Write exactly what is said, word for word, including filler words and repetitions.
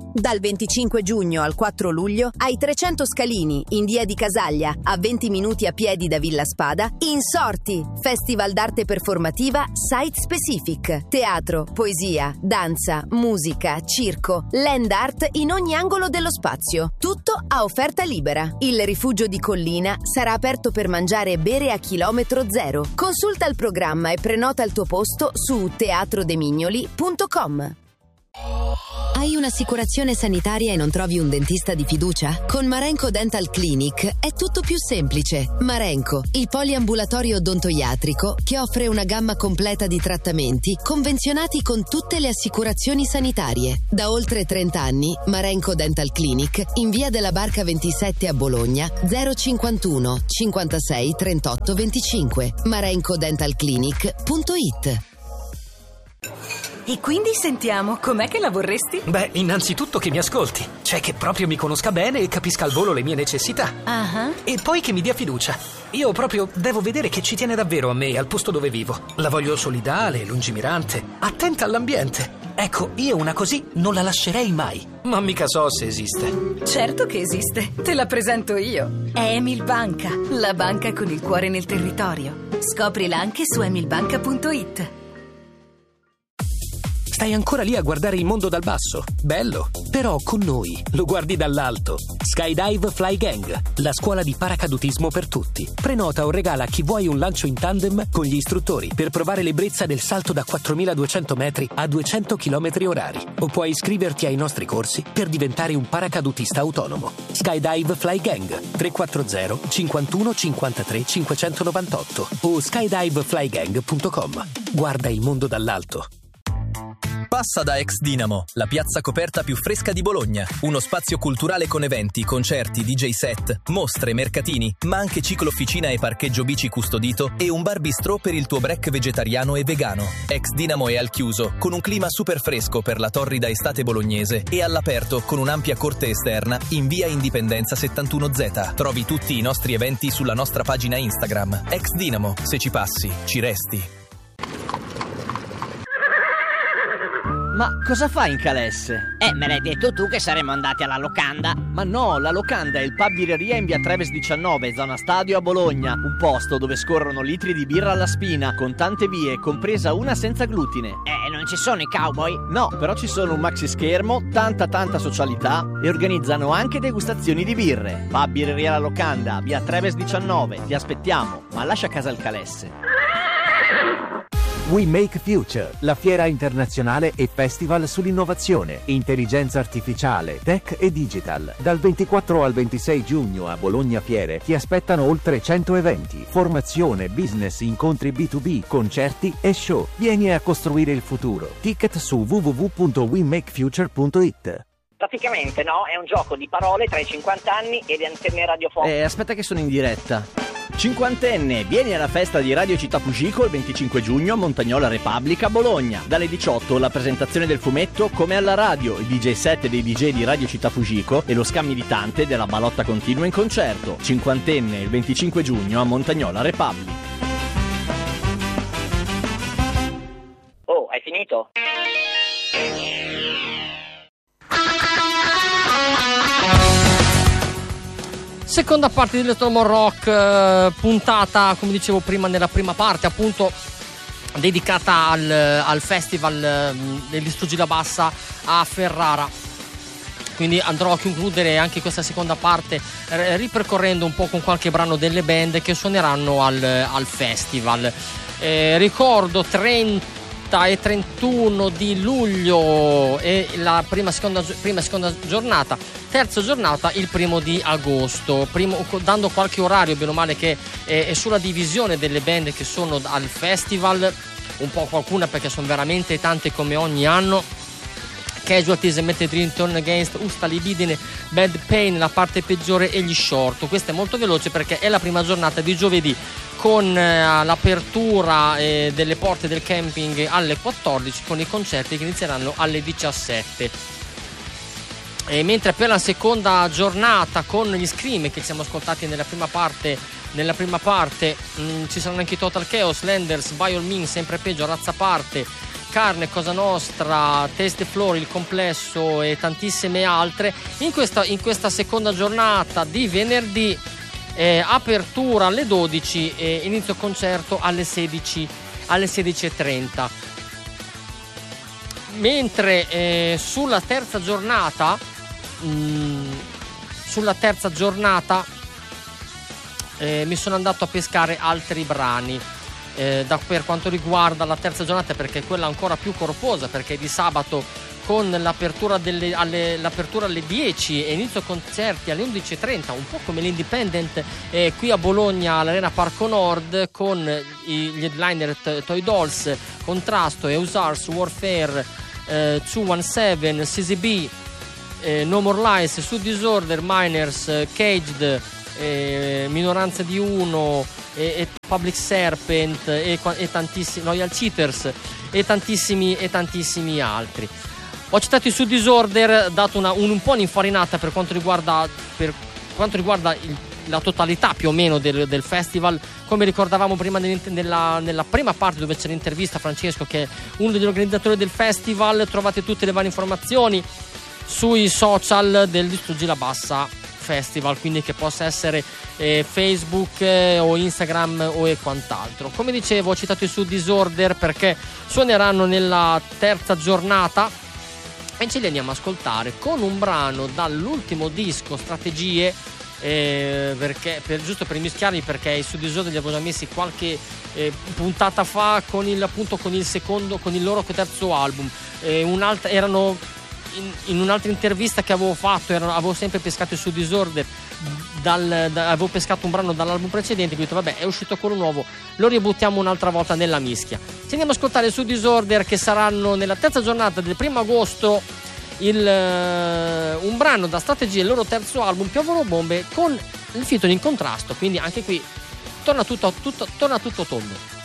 Dal venticinque giugno al quattro luglio ai trecento Scalini, in via di Casaglia, a venti minuti a piedi da Villa Spada, Insorti, Festival d'arte performativa Site Specific. Teatro, poesia, danza, musica, circo, land art in ogni angolo dello spazio. Tutto a offerta libera. Il rifugio di Collina sarà aperto per mangiare e bere a chilometro zero. Consulta il programma e prenota il tuo posto su teatro de mignoli punto com. Hai un'assicurazione sanitaria e non trovi un dentista di fiducia? Con Marenco Dental Clinic è tutto più semplice. Marenco, il poliambulatorio odontoiatrico che offre una gamma completa di trattamenti convenzionati con tutte le assicurazioni sanitarie. Da oltre trenta anni, Marenco Dental Clinic in via della Barca ventisette a Bologna zero cinquantuno cinquantasei trentotto venticinque. marenco dental clinic punto it. E quindi sentiamo, com'è che la vorresti? Beh, innanzitutto che mi ascolti, cioè che proprio mi conosca bene e capisca al volo le mie necessità. Uh-huh. E poi che mi dia fiducia. Io proprio devo vedere che ci tiene davvero a me, al posto dove vivo. La voglio solidale, lungimirante, attenta all'ambiente. Ecco, io una così non la lascerei mai. Ma mica so se esiste. Certo che esiste, te la presento io. È Emil Banca, la banca con il cuore nel territorio. Scoprila anche su emil banca punto it. Stai ancora lì a guardare il mondo dal basso? Bello! Però con noi lo guardi dall'alto. Skydive Fly Gang, la scuola di paracadutismo per tutti. Prenota o regala a chi vuoi un lancio in tandem con gli istruttori per provare l'ebbrezza del salto da quattromiladuecento metri a duecento chilometri orari. O puoi iscriverti ai nostri corsi per diventare un paracadutista autonomo. Skydive Fly Gang tre quattro zero cinquantuno cinquantatré cinquecentonovantotto o skydiveflygang punto com. Guarda il mondo dall'alto. Passa da Ex Dinamo, la piazza coperta più fresca di Bologna. Uno spazio culturale con eventi, concerti, D J set, mostre, mercatini, ma anche ciclo-officina e parcheggio bici custodito e un bar bistrò per il tuo break vegetariano e vegano. Ex Dinamo è al chiuso, con un clima super fresco per la torrida estate bolognese e all'aperto con un'ampia corte esterna in via Indipendenza settantuno Z. Trovi tutti i nostri eventi sulla nostra pagina Instagram. Ex Dinamo, se ci passi, ci resti. Ma cosa fai in Calesse? Eh, me l'hai detto tu che saremmo andati alla locanda. Ma no, la locanda è il pub birreria in via Treves diciannove, zona stadio a Bologna. Un posto dove scorrono litri di birra alla spina, con tante vie, compresa una senza glutine. Eh, non ci sono i cowboy? No, però ci sono un maxi schermo, tanta tanta socialità e organizzano anche degustazioni di birre. Pub birreria la locanda, via Treves diciannove, ti aspettiamo, ma lascia a casa il Calesse. We Make Future, la fiera internazionale e festival sull'innovazione, intelligenza artificiale, tech e digital. Dal ventiquattro al ventisei giugno a Bologna Fiere ti aspettano oltre cento eventi, formazione, business, incontri B due B, concerti e show. Vieni a costruire il futuro. Ticket su w w w punto we make future punto it. Praticamente, no? È un gioco di parole tra i cinquanta anni e le antenne radiofoniche. Eh, aspetta che sono in diretta. Cinquantenne, vieni alla festa di Radio Città Fugico il venticinque giugno a Montagnola Repubblica, Bologna. Dalle diciotto la presentazione del fumetto Come alla radio, il D J set dei D J di Radio Città Fugico e lo scammi-ditante della Balotta Continua in concerto. Cinquantenne, il venticinque giugno a Montagnola Repubblica. Oh, hai finito? Seconda parte di Let's More Rock, eh, puntata, come dicevo prima, nella prima parte, appunto dedicata al, al festival eh, dell'Istrugila Bassa a Ferrara. Quindi andrò a concludere anche questa seconda parte eh, ripercorrendo un po' con qualche brano delle band che suoneranno al, al festival. Eh, ricordo trenta e trentuno di luglio e la prima seconda, prima seconda giornata, terza giornata il primo di agosto, primo, dando qualche orario bene o male che è, è sulla divisione delle band che sono al festival, un po' qualcuna perché sono veramente tante come ogni anno. Casualties, Method Dream, Turn Against, Usta Libidine, Bad Pain, la parte peggiore e gli short. Questa è molto veloce perché è la prima giornata di giovedì con eh, l'apertura eh, delle porte del camping alle quattordici con i concerti che inizieranno alle diciassette. E mentre per la seconda giornata con gli Scream che ci siamo ascoltati nella prima parte nella prima parte mh, ci saranno anche i Total Chaos, Landers, By All Means, Sempre Peggio, Razza Parte, Carne, Cosa Nostra, Taste the Floor, Il Complesso e tantissime altre. In questa, in questa seconda giornata di venerdì, eh, apertura alle dodici e inizio concerto alle sedici alle sedici e trenta. Mentre eh, sulla terza giornata mh, sulla terza giornata eh, mi sono andato a pescare altri brani eh, da, per quanto riguarda la terza giornata, perché è quella ancora più corposa, perché è di sabato con l'apertura, delle, alle, l'apertura alle dieci e inizio concerti alle undici e trenta, un po' come l'Independent eh, qui a Bologna all'Arena Parco Nord, con i, gli headliner Toy Dolls, Contrasto, Eusars, Warfare, eh, duecentodiciassette, C Z B, eh, No More Lies, Sud Disorder, Miners, eh, Caged, eh, Minoranza di Uno, e, e Public Serpent e, e tantissimi Royal Cheaters e tantissimi e tantissimi altri. Ho citato i Sud Disorder, dato una, un, un po' un'infarinata per quanto riguarda per quanto riguarda il, la totalità più o meno del, del festival. Come ricordavamo prima nella, nella prima parte, dove c'è l'intervista a Francesco, che è uno degli organizzatori del festival, trovate tutte le varie informazioni sui social del Distruggi la Bassa Festival, quindi che possa essere eh, Facebook eh, o Instagram o e quant'altro. Come dicevo, ho citato i Sud Disorder perché suoneranno nella terza giornata e ce li andiamo a ascoltare con un brano dall'ultimo disco, Strategie, eh, perché, per, giusto per mischiarli, perché i Sud Disorder li avevo già messi qualche eh, puntata fa con il, appunto con il secondo, con il loro terzo album. Eh, un'altra, erano in, in un'altra intervista che avevo fatto, erano, avevo sempre pescato i Sud Disorder, dal, da, avevo pescato un brano dall'album precedente, quindi ho detto vabbè, è uscito quello nuovo, lo ributtiamo un'altra volta nella mischia. Ci andiamo a ascoltare i Sud Disorder, che saranno nella terza giornata del primo agosto, il, uh, un brano da Strategie, il loro terzo album, Piovono bombe, con il featuring in Contrasto, quindi anche qui torna tutto, tutto, torna tutto tondo.